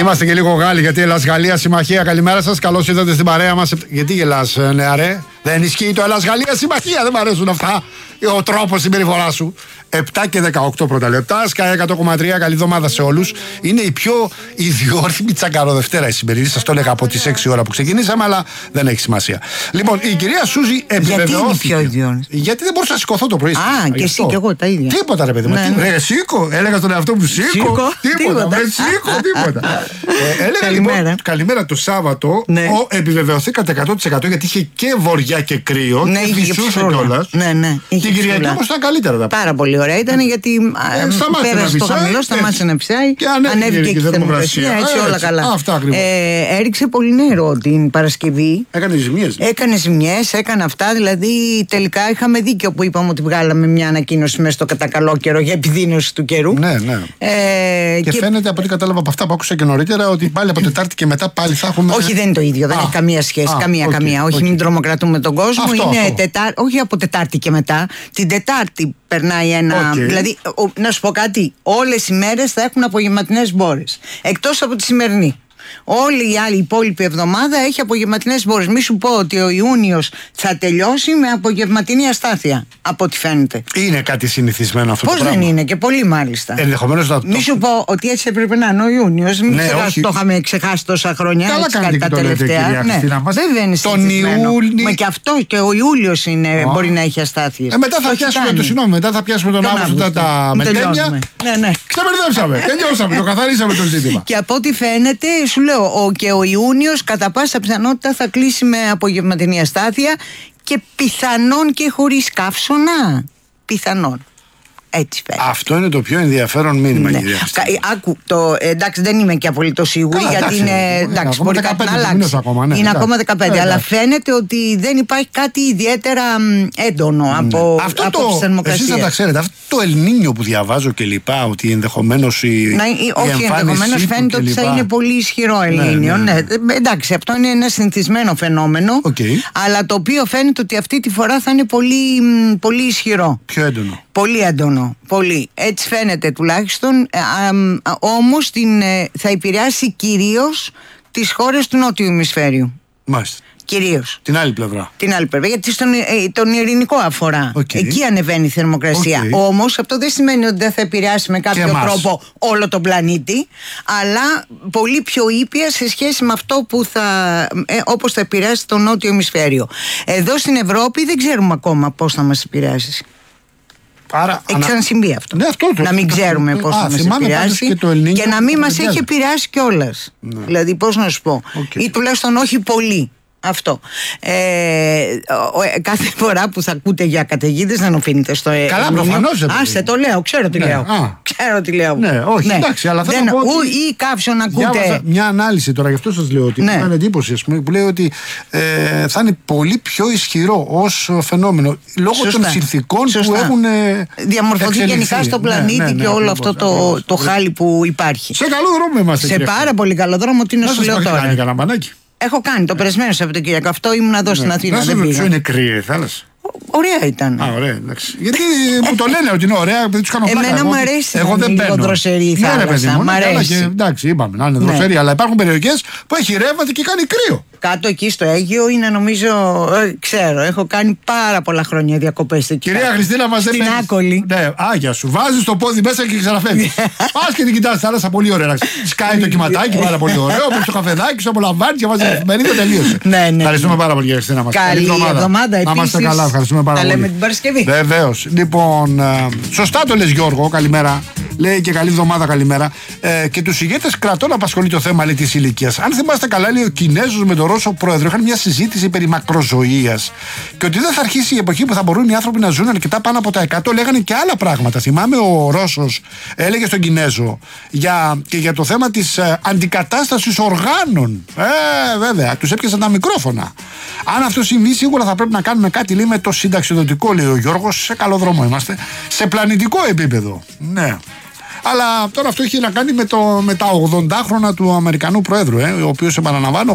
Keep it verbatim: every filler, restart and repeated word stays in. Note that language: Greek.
Είμαστε και λίγο Γάλλοι, γιατί Ελλάς Γαλλία Συμμαχία. Καλημέρα σας, καλώς ήρθατε στην παρέα μας. Γιατί γελάς, νεαρέ? Δεν ισχύει το Ελλάς Γαλλία Συμμαχία, δεν μ' αρέσουν αυτά. Ο τρόπος συμπεριφοράς σου. επτά και δεκαοκτώ πρώτα λεπτά, Sky εκατό κόμμα τρία, καλή εβδομάδα σε όλους. Είναι η πιο ιδιόρθιμη τσακαροδευτέρα η σημερινή. Σας το έλεγα από τις έξι ώρα που ξεκινήσαμε, αλλά δεν έχει σημασία. Λοιπόν, η κυρία Σούζη επιβεβαιώθηκε. Γιατί είναι πιο ιδιόρθιμη? Γιατί δεν μπορούσα να σηκωθώ το πρωί. Α, και εσύ και εγώ τα ίδια. Τίποτα, ρε παιδί μου. Ναι. Ρε, σήκω. Έλεγα στον εαυτό μου σήκω. Σήκω. Τίποτα. Ρε, σήκω, τίποτα. ε, έλεγα Καλημέρα. λοιπόν, καλημέρα το Σάββατο. Ναι. Ο, επιβεβαιωθήκατε εκατό τοις εκατό γιατί είχε και βοριά και κρύο. Ναι, και είχε φυσούσε ψόλα. κιόλας. Ναι, ναι. Την Κυριακή όμως ήταν καλύτερα τα. Πάρα πολύ ωραία ήταν γιατί Ε, σταμάτησε να πέρασε το φυσάει, χαμηλό, σταμάτησε να ψάει. Και ανέβηκε Ανέβηκε και η θερμοκρασία. θερμοκρασία. Έτσι, Ε, όλα έτσι. καλά. Αυτά ακριβώς. Ε, έριξε πολύ νερό την Παρασκευή. Έκανε ζημιές. Έκανε ζημιές, έκανε αυτά. Δηλαδή τελικά είχαμε δίκιο που είπαμε ότι βγάλαμε μια ανακοίνωση μέσα στο κατά καλό καιρό για επιδείνωση του καιρού. Ναι, ναι. Ε, Και, και... φαίνεται από ό,τι κατάλαβα από αυτά που άκουσα και νωρίτερα ότι πάλι από Τετάρτη και μετά πάλι θα έχουμε. Όχι, δεν είναι το ίδιο, δεν Α, έχει καμία σχέση. α, καμία, okay, καμία. Όχι, okay. μην τρομοκρατούμε τον κόσμο. Αυτό, είναι αυτό. τετάρ... Όχι από Τετάρτη και μετά. Την Τετάρτη περνάει ένα. Okay. Δηλαδή, ο, να σου πω κάτι. Όλες οι μέρες θα έχουν απογευματινές μπόρες. Εκτός από τη σημερινή. Όλη η άλλη υπόλοιπη εβδομάδα έχει απογευματινές μπόρες. Μη σου πω ότι ο Ιούνιος θα τελειώσει με απογευματινή αστάθεια, από ό,τι φαίνεται. Είναι κάτι συνηθισμένο αυτό. Πώς το δεν πράγμα. είναι, και πολύ μάλιστα. Ενδεχομένως να το. Μη σου πω ότι έτσι έπρεπε να είναι ο Ιούνιος. Μην Ναι, ξεχάσει, όχι. το είχαμε ξεχάσει τόσα χρόνια. Καλά έτσι, κάνετε τα και το λέτε, τελευταία. κυρία Ναι. Χριστίνα μας. Βέβαια είναι Τον συνηθισμένο. Ιούλη- Μα και αυτό και ο Ιούλιος είναι, Α. μπορεί να έχει αστάθειες. Ε, μετά θα Το έχει πιάσουμε κάνει. το συγγνώμη, μετά θα πιάσουμε τον Τον Αύγουστο τα, Αύγουστο. τα Μην μετέμια. τελειώσουμε. Ναι, ναι. Ξεπερδέψαμε. Τελειώσαμε. Το καθαρίσαμε το ζήτημα. Και από ό,τι φαίνεται, σου λέω, ο, και ο Ιούνιος κατά πάσα πιθανότητα θα κλείσει με απογευματινή αστάθεια και πιθανόν και χωρίς καύσωνα. Πιθανόν. Έτσι φαίνεται. Αυτό είναι το πιο ενδιαφέρον μήνυμα, Ναι. κυρία Χριστίνα. Κα- Άκου, το, εντάξει, δεν είμαι και απολύτως σίγουρη, Καλά, γιατί εντάξει, είναι. είναι Εντάξει, ακόμα μπορεί κάτι να δεκαπέντε μήνες αλλάξει. ακόμα, ναι, είναι εντάξει. ακόμα δεκαπέντε, Ε, αλλά εντάξει. φαίνεται ότι δεν υπάρχει κάτι ιδιαίτερα μ, έντονο από, Αυτό από τις το. Εσείς θερμοκρασίες. θα τα ξέρετε. Αυτό το Ελνίνιο που διαβάζω και λοιπά, ότι ενδεχομένως η. Να, ή- η όχι, εμφάνισή ενδεχομένως του φαίνεται και ότι θα λοιπά. είναι πολύ ισχυρό Ελληνίνιο. ναι, Ναι, ναι. Ε, εντάξει, αυτό είναι ένα συνηθισμένο φαινόμενο. Οκ. Αλλά το οποίο φαίνεται ότι αυτή τη φορά θα είναι πολύ, μ, πολύ ισχυρό. Πιο έντονο. Πολύ έντονο. Πολύ. Έτσι φαίνεται τουλάχιστον. Ε, α, μ, α, όμως την, ε, θα επηρεάσει κυρίως τις χώρες του νότιου ημισφαίριου. Μάλιστα. Κυρίως. Την άλλη πλευρά. Την άλλη πλευρά, γιατί στον, ε, τον ειρηνικό αφορά. Οκ. Εκεί ανεβαίνει η θερμοκρασία. Οκ. Όμως αυτό δεν σημαίνει ότι δεν θα επηρεάσει με κάποιο εμάς. τρόπο όλο τον πλανήτη, αλλά πολύ πιο ήπια σε σχέση με αυτό που θα, ε, όπως θα επηρεάσει το νότιο ημισφαίριο. Εδώ στην Ευρώπη δεν ξέρουμε ακόμα πώς θα μας επηρεάσει. Άρα, Έχει ξανασυμβεί αυτό. Ναι, αυτό το- να μην ξέρουμε Α, πώς θα μας θυμάμαι πάντως επηρεάσει και το Ελνίνιο και να που μην μας κουβεντιάζει. έχει επηρεάσει κιόλας. Δηλαδή, πώς να σου πω, Οκ. ή τουλάχιστον όχι πολύ. Αυτό. Ε, ο- ε, κάθε φορά που θα ακούτε για καταιγίδες δεν οφείλετε στο ε, Καλά, Ελνίνιο. προφανώς, ρε παιδί. Άσε, το λέω, ξέρω τι Ναι, λέω. α. Ξέρω τι λέω. Ναι, όχι, εντάξει, αλλά θέλω δεν, να πω ότι- ου, ή καύσον ακούτε. Διάβαζα μια ανάλυση τώρα, γι' αυτό σας λέω ότι Ναι. μου έκανε εντύπωση, ας πούμε, που λέει ότι ε, θα είναι πολύ πιο ισχυρό ως φαινόμενο λόγω Σωστά. των συνθηκών Σωστά. που έχουν ε, διαμορφωθεί εξελιχθεί. γενικά στον Ναι, πλανήτη ναι, ναι, και όλο ακριβώς, αυτό το, ακριβώς. το χάλι που υπάρχει. Σε καλό δρόμο είμαστε. Σε κύριε πάρα Χριστίνα. πολύ καλό δρόμο, τι να Να σου σας λέω πω, τώρα. κάνει κανένα μπανάκι. Έχω κάνει το περασμένο Σαββατοκύριακο. Αυτό ήμουν εδώ στην Αθήνα. Να σας Δεν ρωτήσω, πήγα. είναι κρύα η θάλασσα. Ωραία ήταν. Α, ωραία, εντάξει. Γιατί μου το λένε ότι είναι ωραία, επειδή του κάνω πλάκα. Εμένα εγώ- μου αρέσει να Εγώ είναι δεν λίγο μπαίνω. δροσερή η Ναι, ρε θάλασσα, παιδί μου, μ' ναι, καλά αρέσει. και εντάξει, είπαμε να είναι Ναι. δροσερή, αλλά υπάρχουν περιοχές που έχει ρεύματα και κάνει κρύο. Κάτω εκεί στο Αίγυο είναι νομίζω. Ε, ξέρω, έχω κάνει πάρα πολλά χρόνια διακοπές εκεί. Κυρία Χριστίνα, μας Στην έπαιξε. Άκολη. Ναι, άγια σου. Βάζει το πόδι μέσα και ξαναφεύγει. Πα και την κοιτάς θάλασσα, πολύ ωραία. Σκάει το κυματάκι, πάρα πολύ ωραίο. Παίρνει το καφεδάκι, σου απολαμβάνει και βάζει την εφημερίδα, τελείωσε. Ναι, ναι. Ευχαριστούμε πάρα πολύ, κυρία Χριστίνα μας. Καλή εβδομάδα Να είμαστε επίσης. καλά, ευχαριστούμε πάρα Τα πολύ. λέμε την Παρασκευή. Βεβαίως. Λοιπόν, ε, σωστά το λες, Γιώργο, καλημέρα. Λέει και καλή εβδομάδα, καλημέρα. Ε, και τους ηγέτες κρατών απασχολεί το θέμα, λέει, της ηλικίας. Αν θυμάστε καλά, λέει, ο Κινέζος με τον Ρώσο πρόεδρο είχαν μια συζήτηση περί μακροζωίας. Και ότι δεν θα αρχίσει η εποχή που θα μπορούν οι άνθρωποι να ζουν αρκετά πάνω από τα εκατό. Λέγανε και άλλα πράγματα. Θυμάμαι ο Ρώσος έλεγε στον Κινέζο για, και για το θέμα της ε, αντικατάστασης οργάνων. Ε, βέβαια, τους έπιασαν τα μικρόφωνα. Αν αυτό συμβεί, σίγουρα θα πρέπει να κάνουμε κάτι, λέει, με το συνταξιοδοτικό, λέει ο Γιώργος. Σε καλό δρόμο είμαστε. Σε πλανητικό επίπεδο. Ναι. Αλλά τώρα αυτό έχει να κάνει με, το, με τα ογδόντα χρόνια του Αμερικανού Προέδρου, ε, ο οποίος, επαναλαμβάνω,